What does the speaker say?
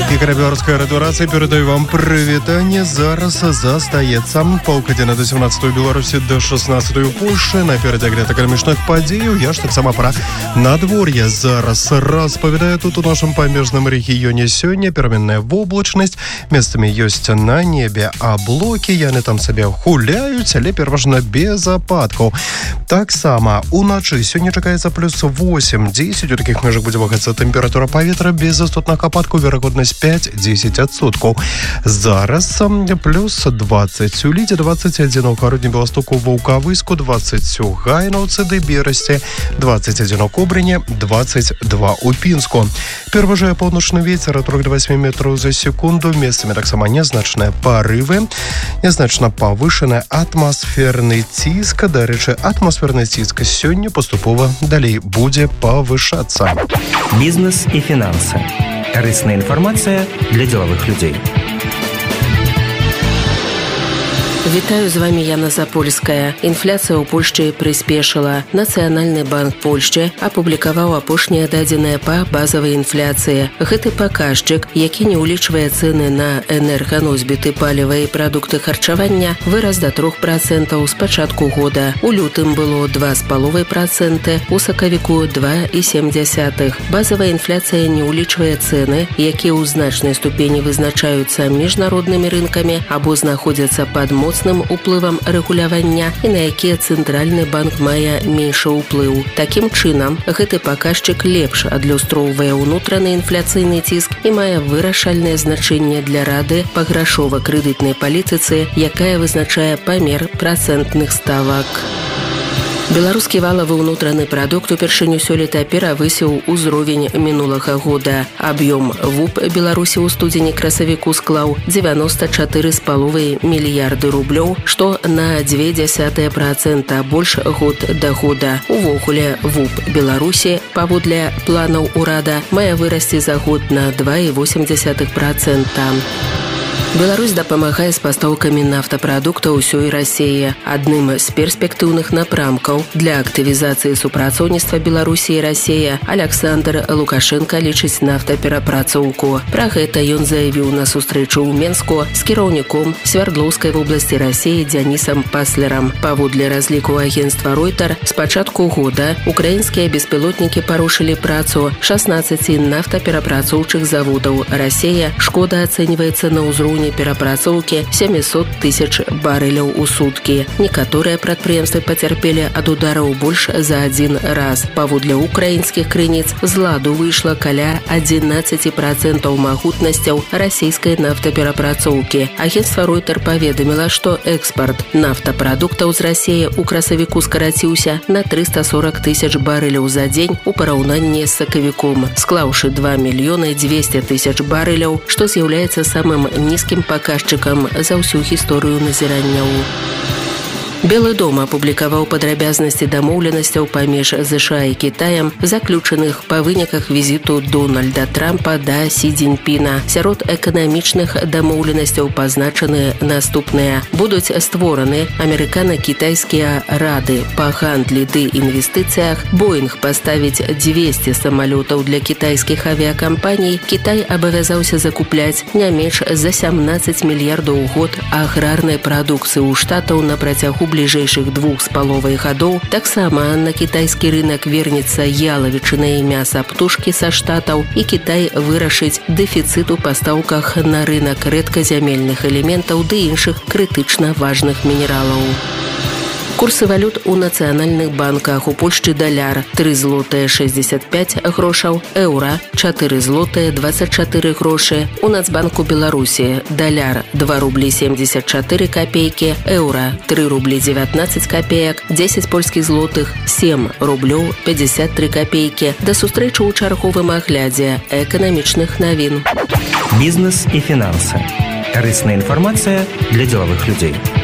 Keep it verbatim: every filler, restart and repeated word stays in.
Ігор Белорусская радиорация. Передаю вам привітання. Зараз застається паўгадзіны до сямнаццатай у Беларусі, до шестнадцатай у Польшчы. Наперадзе агляд эканамічных падзеяў. Я ж таксама пра надвор'е. Зараз распавядаю тут у нашым памежным рэгіёне. Сёння пераменная воблачнасць. Месцамі ёсць на небе аблокі. Яны там сабе гуляюць, але пераважна без ападкаў. Таксама уначы сёння чакаецца плюс восемь-дзесяць. У такіх межах будзе вагацца тэмпература паветра без істотных ападкаў, верагоднасць пять-десять адсоткаў. Зараз плюс двадцать у Лідзе, двадцать один у Гародні, Беластоку, Ваўкавыску, двадцать у Гайнаўцы ды Берасці, двадцать один у Кобрыне, двадцать два у Пінску. Пераважае паўночны вецер ад трох да васьмі метраў за секунду. Месцамі таксама нязначныя парывы, нязначна павышаны атмасферны ціск. Дарэчы, атмасферны ціск сёння паступова далей будзе павышацца. Бізнес і фінансы. Корыстная информация для деловых людей. Вітаю, з вами Яна Запольская. Інфляцыя ў Польшчы прыспешыла. Нацыянальны банк Польшчы апублікаваў апошнія дадзеныя па базавай інфляцыі. Гэты паказчык, які не ўлічвае цэны на энерганосьбіты паліва і прадукты харчавання, вырас да трох працэнтаў з пачатку года. У лютым было два з паловай працэнты, у сакавіку два і сем дзясятых. Базавая інфляцыя не ўлічвае цэны, якія ў значнай ступені вызначаюцца міжнароднымі рынкамі або знаходзяцца пад моцным уплывам рэгулявання і на якія цэнтральны банк мае меншы ўплыў. Такім чынам, гэты паказчык лепш адлюстроўвае ўнутраны інфляцыйны ціск і мае вырашальнае значэнне для рады па грашова-крэдытнай палітыцы, якая вызначае памер працэнтных ставак. Беларускі валавы ўнутраны прадукт упершыню сёлета перавысіў узровень мінулага года. Аб'ём ВУП Беларусі ў студзені-красавіку склаў дзевяноста чатыры з паловай мільярды рублёў, што на дзве дзясятыя працэнта больш год да года. Увогуле, ВУП Беларусі, паводле планаў урада, мае вырасці за год на два і восем дзясятых працэнта. Беларусь дапамагае з пастаўкамі нафтапрадуктаў усёй Расіі. Адным з перспектыўных напрамкаў для актывізацыі супрацоўніцтва Беларусі і Расія Аляксандр Лукашенка лічыць нафтаперапрацоўку. Пра гэта ён заявіў на сустрэчу ў Менску з кіраўніком Свярдлоўскай вобласці Расіі Дзянісам Паслерам. Паводле разліку агенцтва Ройтер, з пачатку года украінскія беспілотнікі парушылі працу шаснаццаці нафтаперапрацоўчых заводаў. Расія шкода ацэньваецца на ўзроўні перапрацоўкі сямісот тысяч барэляў у суткі. Некаторыя прадпрыемствы пацярпелі ад удараў больш за адзін раз. Паводле украінскіх крыніц, з ладу выйшла каля адзінаццаць працэнтаў магутнасцяў расійскай нафтаперапрацоўкі. Агенцтва Ройтер паведаміла, што экспарт нафтапрадуктаў з Расіі ў красавіку скараціўся на трыста сорак тысяч барэляў за дзень у параўнанні з сакавіком, склаўшы два мільёны дзвесце тысяч барэляў, што з'яўляецца самым нізкім паказчыкам за ўсю гісторыю назіранняў. Белы дом апублікаваў падрабязнасці дамоўленасцяў паміж ЗША і Кітаем, заключаных па выніках візіту Дональда Трампа да Сі Цзіньпіна. Сярод эканамічных дамоўленасцяў пазначаны наступныя. Будуць створаны амерыкана-кітайскія рады па гандлі ды інвестыцыях, Боінг паставіць дзвесце самалётаў для кітайскіх авіякампаній, Кітай абавязаўся закупляць не менш за сямнаццаць мільярдаў у год аграрнай прадукцыі ў штатаў на працягу бліжэйшых двух з паловай гадоў. Таксама на кітайскі рынок вернецца ялавічына і мяса птушкі са штатаў, і Кітай вырашыць дэфіцыт у пастаўках на рынок рэдказямельных элементаў ды іншых крытычна важных мінералаў. Курсы валют у нацыянальных банках. У Польшчы даляр тры злотыя шэсцьдзесят пяць грошаў, еўра чатыры злотыя дваццаць чатыры грошы. У Нацбанку Беларусі даляр два рублі семьдесят чатыры копейкі, еўра тры рублі дзевятнаццаць копеек, дзесяць польскіх злотых сем рублёў пятьдесят тры копейкі. Да сустрэчы ў чарговым аглядзе эканамічных навін. Бізнес і фінансы. Корыстная информация для деловых людей.